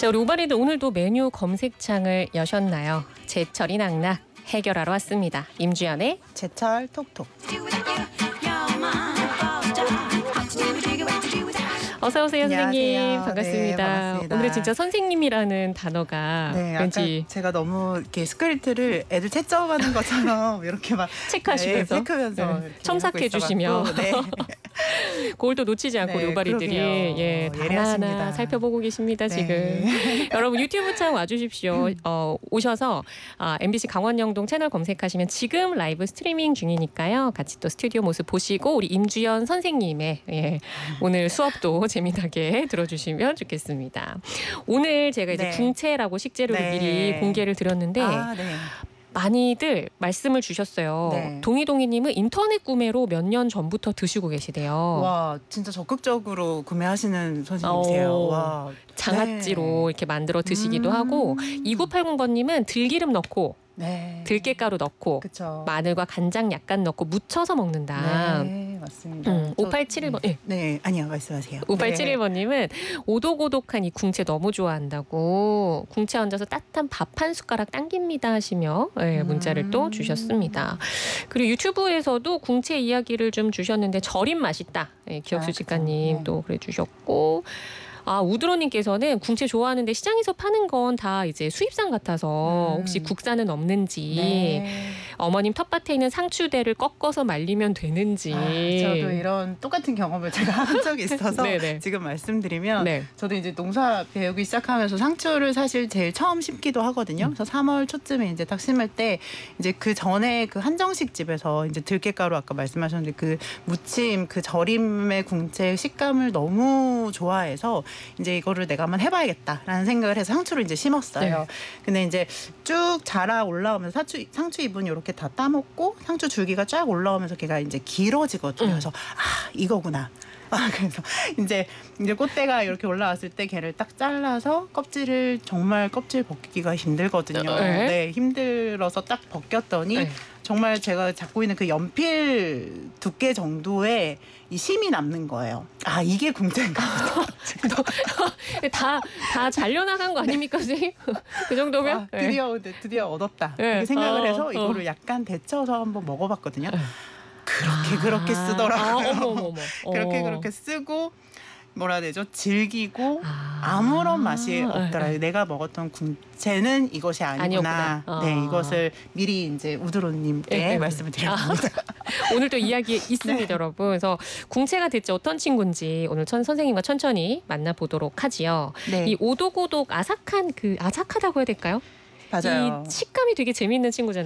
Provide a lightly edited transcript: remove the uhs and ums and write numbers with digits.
자, 우리 오바리드 오늘도 메뉴 검색창을 여셨나요? 제철이 낙낙 해결하러 왔습니다. 임주연의 제철 톡톡. 어서 오세요, 선생님. 안녕하세요. 반갑습니다. 네, 반갑습니다. 오늘은 진짜 선생님이라는 단어가 네, 왠지 제가 너무 이렇게 스크립트를 애들 채점하는 것처럼 이렇게 막 체크하시면서 체크하면서 이렇게 첨삭해 하고 주시며 있어갖고, 네. 그걸 또 놓치지 않고 네, 오바리들이 그러게요. 하나하나 예리하십니다. 살펴보고 계십니다. 네. 지금 여러분 유튜브 창 와주십시오. 오셔서 MBC 강원영동 채널 검색하시면 지금 라이브 스트리밍 중이니까요. 같이 또 스튜디오 모습 보시고 우리 임주연 선생님의 오늘 수업도 재미나게 들어주시면 좋겠습니다. 오늘 제가 이제 네. 궁채라고 식재료를 네. 미리 공개를 드렸는데 네. 많이들 말씀을 주셨어요. 네. 동희동희님은 인터넷 구매로 몇 년 전부터 드시고 계시대요. 와, 진짜 적극적으로 구매하시는 선생님이세요. 와, 장아찌로 네. 이렇게 만들어 드시기도 하고 2980번님은 들기름 넣고 네. 들깨가루 넣고 그쵸. 마늘과 간장 약간 넣고 무쳐서 먹는다. 네, 맞습니다. 5871번. 네, 아니요, 말씀하세요. 5871번님은 오독오독한 이 궁채 너무 좋아한다고 궁채 얹어서 따뜻한 밥 한 숟가락 당깁니다 하시며 문자를 또 주셨습니다. 그리고 유튜브에서도 궁채 이야기를 좀 주셨는데 절임 맛있다. 기억수 직가님 네. 또 그래 주셨고 우드로님께서는 궁채 좋아하는데 시장에서 파는 건 다 이제 수입산 같아서 혹시 국산은 없는지 네. 어머님 텃밭에 있는 상추대를 꺾어서 말리면 되는지 저도 이런 똑같은 경험을 제가 한 적이 있어서 네네. 지금 말씀드리면 네. 저도 이제 농사 배우기 시작하면서 상추를 사실 제일 처음 심기도 하거든요. 그래서 3월 초쯤에 이제 딱 심을 때 이제 그 전에 그 한정식 집에서 이제 들깨가루 아까 말씀하셨는데 그 무침 그 절임의 궁채 식감을 너무 좋아해서 이제 이거를 내가 한번 해봐야겠다라는 생각을 해서 상추를 이제 심었어요. 네. 근데 이제 쭉 자라 올라오면서 상추 잎은 이렇게 다 따먹고 상추 줄기가 쫙 올라오면서 걔가 이제 길어지거든요. 그래서 이거구나. 그래서 이제 꽃대가 이렇게 올라왔을 때 걔를 딱 잘라서 껍질을 정말 껍질 벗기기가 힘들거든요. 네, 힘들어서 딱 벗겼더니 정말 제가 잡고 있는 그 연필 두께 정도의 이 심이 남는 거예요. 이게 궁채인가 보다. 다 잘려나간 거 아닙니까, 선생님? 그 정도면? 드디어 얻었다. 이렇게 생각을 해서 이거를 약간 데쳐서 한번 먹어봤거든요. 그렇게 쓰더라고요. 어머. 그렇게 쓰고 뭐라 해야 되죠? 질기고 아무런 맛이 없더라고요. 내가 먹었던 궁채는 이것이 아니구나. 네, 이것을 미리 이제 우드로님께 말씀을 드렸습니다. 오늘 또 이야기 있습니다, 여러분. 그래서 궁채가 대체 어떤 친구인지 오늘 선생님과 천천히 만나보도록 하지요. 네. 이 오독오독 아삭하다고 해야 될까요? 맞아요. 이 식감이 되게 재미있는 친구잖아요.